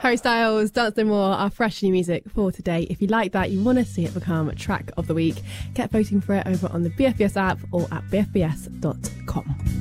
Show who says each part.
Speaker 1: Harry Styles, Dance No More, our fresh new music for today. If you like that, you want to see it become track of the week, get voting for it over on the BFBS app or at bfbs.com.